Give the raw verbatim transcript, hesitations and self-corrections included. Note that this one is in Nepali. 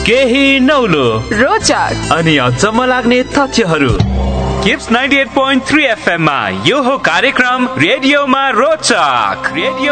केही नौलो रोचक अनि अचम्म लाग्ने तथ्यहरू। Kips ninety at point three FM मा यो हो कार्यक्रम रेडियोमा रोचक। रेडियो